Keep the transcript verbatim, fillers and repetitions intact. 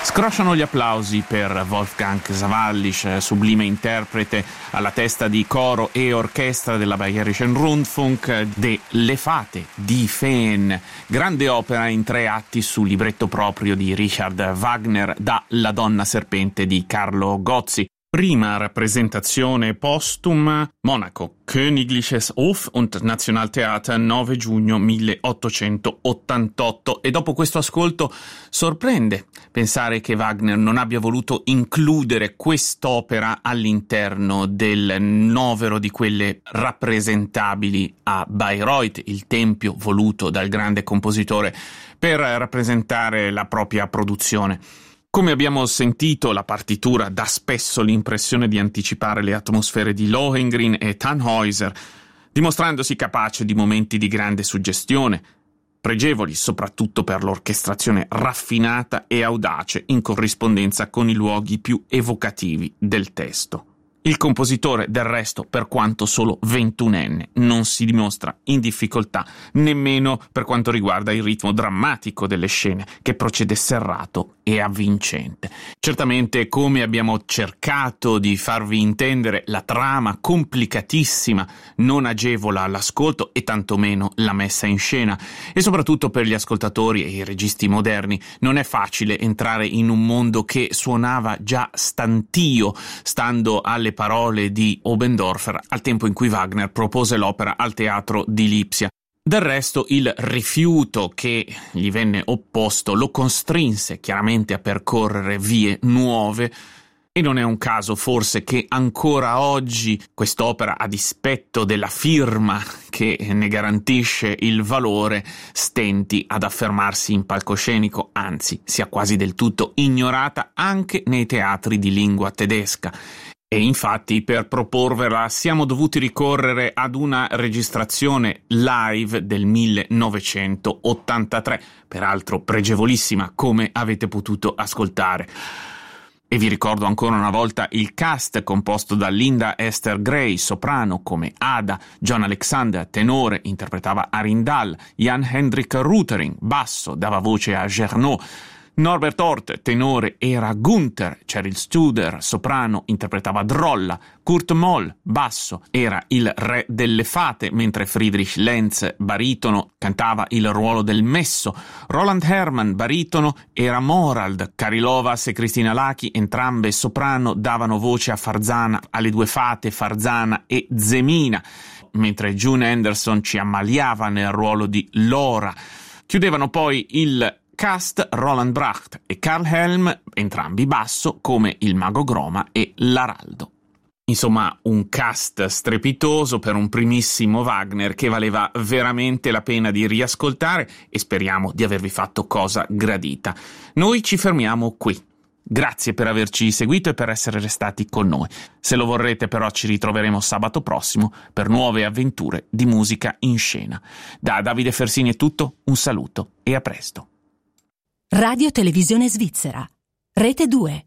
Scrosciano gli applausi per Wolfgang Sawallisch, sublime interprete alla testa di coro e orchestra della Bayerischen Rundfunk de Le Fate di Feen, grande opera in tre atti su libretto proprio di Richard Wagner da La donna serpente di Carlo Gozzi. Prima rappresentazione postuma, Monaco, Königliches Hof und Nationaltheater, nove giugno milleottocentottantotto. E dopo questo ascolto sorprende pensare che Wagner non abbia voluto includere quest'opera all'interno del novero di quelle rappresentabili a Bayreuth, il tempio voluto dal grande compositore per rappresentare la propria produzione. Come abbiamo sentito, la partitura dà spesso l'impressione di anticipare le atmosfere di Lohengrin e Tannhäuser, dimostrandosi capace di momenti di grande suggestione, pregevoli soprattutto per l'orchestrazione raffinata e audace in corrispondenza con i luoghi più evocativi del testo. Il compositore, del resto, per quanto solo ventunenne, non si dimostra in difficoltà nemmeno per quanto riguarda il ritmo drammatico delle scene, che procede serrato e avvincente. Certamente, come abbiamo cercato di farvi intendere, la trama complicatissima non agevola l'ascolto e tantomeno la messa in scena, e soprattutto per gli ascoltatori e i registi moderni non è facile entrare in un mondo che suonava già stantio, stando alle parole di Obendorfer al tempo in cui Wagner propose l'opera al teatro di Lipsia. Del resto il rifiuto che gli venne opposto lo costrinse chiaramente a percorrere vie nuove, e non è un caso forse che ancora oggi quest'opera, a dispetto della firma che ne garantisce il valore, stenti ad affermarsi in palcoscenico, anzi sia quasi del tutto ignorata anche nei teatri di lingua tedesca. E infatti per proporvela siamo dovuti ricorrere ad una registrazione live del millenovecentottantatré, peraltro pregevolissima, come avete potuto ascoltare. E vi ricordo ancora una volta il cast composto da Linda Esther Gray, soprano come Ada, John Alexander, tenore, interpretava Arindal, Jan Hendrik Rutering, basso, dava voce a Gernot, Norbert Hort, tenore, era Gunther, Cheryl Studer, soprano, interpretava Drolla, Kurt Moll, basso, era il re delle fate, mentre Friedrich Lenz, baritono, cantava il ruolo del messo, Roland Herrmann, baritono, era Morald, Karilovas e Cristina Lachi, entrambe soprano, davano voce a Farzana, alle due fate Farzana e Zemina, mentre June Anderson ci ammaliava nel ruolo di Lora. Chiudevano poi il cast Roland Bracht e Karl Helm, entrambi basso, come il Mago Groma e l'Araldo. Insomma, un cast strepitoso per un primissimo Wagner che valeva veramente la pena di riascoltare, e speriamo di avervi fatto cosa gradita. Noi ci fermiamo qui. Grazie per averci seguito e per essere restati con noi. Se lo vorrete però ci ritroveremo sabato prossimo per nuove avventure di musica in scena. Da Davide Fersini è tutto, un saluto e a presto. Radio Televisione Svizzera, Rete due.